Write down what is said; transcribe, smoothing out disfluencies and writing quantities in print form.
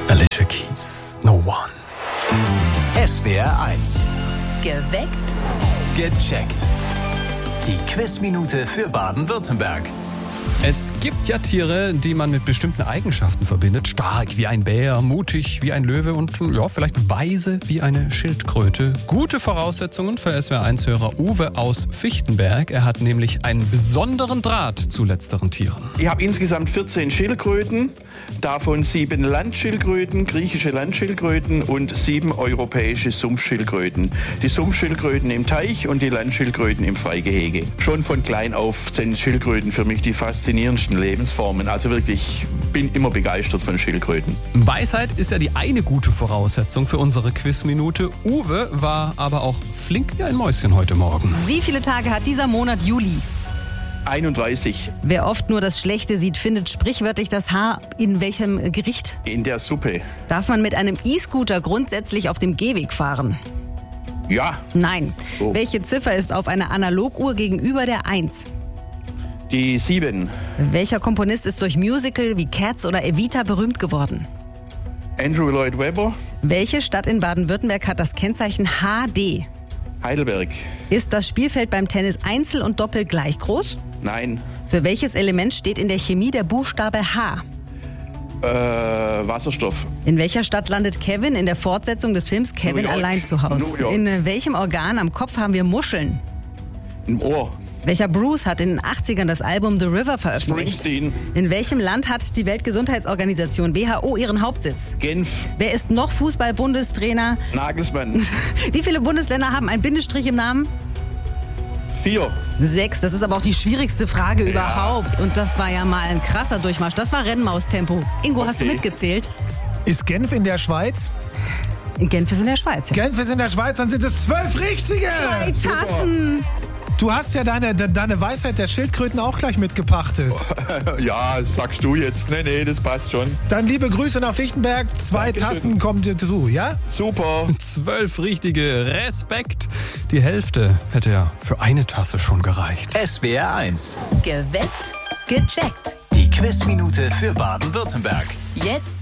Alicia Keys, No One. SWR 1. Geweckt. Gecheckt. Die Quizminute für Baden-Württemberg. Es gibt ja Tiere, die man mit bestimmten Eigenschaften verbindet. Stark wie ein Bär, mutig wie ein Löwe und ja, vielleicht weise wie eine Schildkröte. Gute Voraussetzungen für SWR1-Hörer Uwe aus Fichtenberg. Er hat nämlich einen besonderen Draht zu letzteren Tieren. Ich habe insgesamt 14 Schildkröten, davon 7 Landschildkröten, griechische Landschildkröten und 7 europäische Sumpfschildkröten. Die Sumpfschildkröten im Teich und die Landschildkröten im Freigehege. Schon von klein auf sind Schildkröten für mich die faszinierendsten Lebensformen. Also wirklich, bin immer begeistert von Schildkröten. Weisheit ist ja die eine gute Voraussetzung für unsere Quizminute. Uwe war aber auch flink wie ein Mäuschen heute Morgen. Wie viele Tage hat dieser Monat Juli? 31 Wer oft nur das Schlechte sieht, findet sprichwörtlich das Haar in welchem Gericht? in der Suppe. Darf man mit einem E-Scooter grundsätzlich auf dem Gehweg fahren? Ja, Nein. Oh. Welche Ziffer ist auf einer Analoguhr gegenüber der 1? die 7. Welcher Komponist ist durch Musical wie Cats oder Evita berühmt geworden? Andrew Lloyd Webber, Welche Stadt in Baden-Württemberg hat das Kennzeichen HD? Heidelberg. Ist das Spielfeld beim Tennis Einzel und Doppel gleich groß? Nein, Für welches Element steht in der Chemie der Buchstabe H? Wasserstoff. In welcher Stadt landet Kevin in der Fortsetzung des Films Kevin New York. allein zu Hause? New York. In welchem Organ am Kopf haben wir Muscheln? Im Ohr. Welcher Bruce hat in den 80ern das Album The River veröffentlicht? Springsteen. In welchem Land hat die Weltgesundheitsorganisation WHO ihren Hauptsitz? Genf. Wer ist noch Fußball-Bundestrainer? Nagelsmann. Wie viele Bundesländer haben einen Bindestrich im Namen? 4. 6. Das ist aber auch die schwierigste Frage überhaupt. Und das war ja mal ein krasser Durchmarsch. Das war Rennmaus-Tempo. Ingo, hast du Okay. mitgezählt? Ist Genf in der Schweiz? Genf ist in der Schweiz. Ja. Genf ist in der Schweiz, dann sind es 12 richtige! 2 Tassen. Du hast ja deine Weisheit der Schildkröten auch gleich mitgepachtet. Ja, sagst du jetzt. Nee, das passt schon. Dann liebe Grüße nach Fichtenberg. 2 Dankeschön. Tassen kommt dir zu, ja? Super. 12 richtige. Respekt. Die Hälfte hätte ja für eine Tasse schon gereicht. SWR 1. Geweckt. Gecheckt. Die Quizminute für Baden-Württemberg. Jetzt